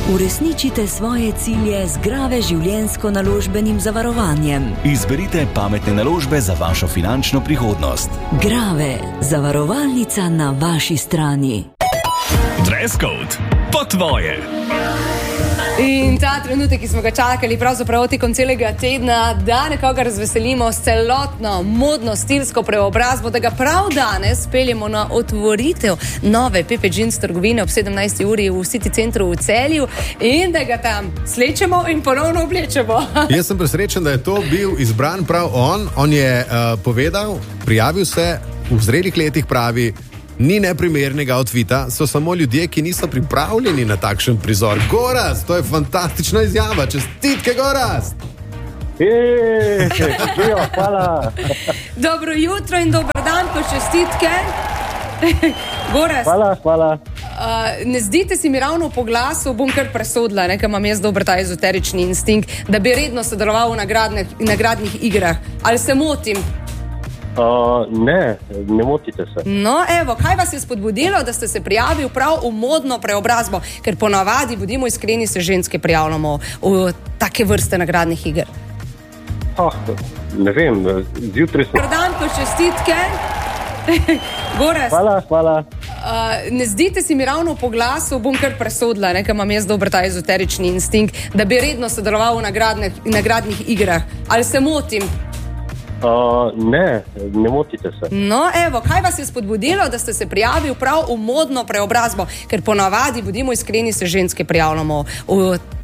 Uresničite svoje cilje z Grave življenjsko-naložbenim zavarovanjem. Izberite pametne naložbe za vašo finančno prihodnost. Grave, zavarovalnica na vaši strani. Dress code, po tvoje. In ta trenutek, ki smo ga čakali pravzaprav tekom celega tedna, da nekoga razveselimo s celotno modno stilsko preobrazbo, da ga prav danes peljemo na otvoritev nove Pepe Jeans trgovine ob 17. uri v City centru v Celju in da ga tam slečemo in ponovno oblečemo. Jaz sem presrečen, da je to bil izbran prav on. On je povedal, prijavil se, v zrelih letih pravi, ni neprimernega outvita, so samo ljudje, ki niso pripravljeni na takšen prizor. Gorazd, to je fantastična izjava. Čestitke, Gorazd! Hvala. Dobro jutro in dober dan, pa čestitke. Gorazd. Hvala. Ne zdite si mi ravno po glasu, bom kar presodila, ker imam jaz dober ta ezoterični instinkt, da bi redno sodeloval v nagradnih igrah. Ali se motim? Ne motite se. No, evo, kaj vas je spodbudilo, da ste se prijavili prav v modno preobrazbo? Ker ponavadi, bodimo iskreni, se ženske prijavljamo v take vrste nagradnih iger. Ne vem, zjutraj sem... Dobar dan, pa čestitke. Gorazd. Hvala. Ne zdite si mi ravno po glasu, bom kar presodila, ker imam jaz dober ta ezoterični instinkt, da bi redno sodeloval v nagradnih igrah. Ali se motim? Ne motite se. No, evo, kaj vas je spodbudilo, da ste se prijavili prav v modno preobrazbo? Ker ponavadi, bodimo iskreni, se ženske prijavljamo v